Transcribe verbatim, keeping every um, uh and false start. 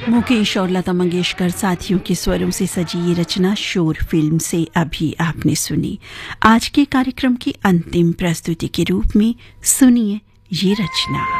मुकेश और लता मंगेशकर साथियों के स्वरों से सजी ये रचना शोर फिल्म से अभी आपने सुनी। आज के कार्यक्रम की अंतिम प्रस्तुति के रूप में सुनिए ये रचना।